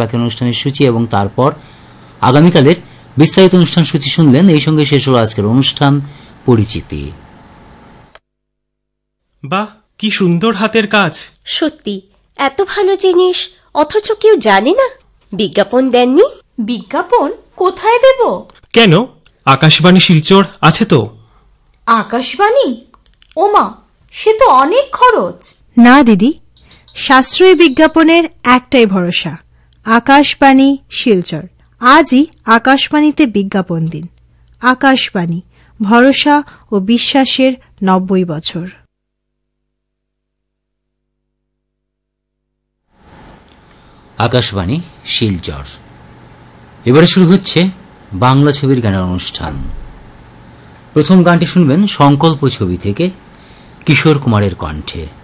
ব্যাখ্যান অনুষ্ঠানের সূচি এবং তারপর আগামীকালের বিস্তারিত অনুষ্ঠান সূচি শুনলেন। এই সঙ্গে শেষ হল আজকের অনুষ্ঠান পরিচিতি। বাহ, কি সুন্দর হাতের কাজ! সত্যি এত ভালো জিনিস অথচ কেউ জানে না। বিজ্ঞাপন দেননি? বিজ্ঞাপন কোথায় দেব? কেন, আকাশবাণী শিলচর আছে তো। আকাশবাণী? ওমা, সে তো অনেক খরচ। না দিদি, সাশ্রয়ী বিজ্ঞাপনের একটাই ভরসা, আকাশবাণী শিলচর। আজই আকাশবাণীতে বিজ্ঞাপন দিন। আকাশবাণী, ভরসা ও বিশ্বাসের 90 বছর। আকাশবাণী শিলচর। এবারে শুরু হচ্ছে বাংলা ছবির গানের অনুষ্ঠান। প্রথম গানটি শুনবেন সংকল্প ছবি থেকে কিশোর কুমারের কণ্ঠে।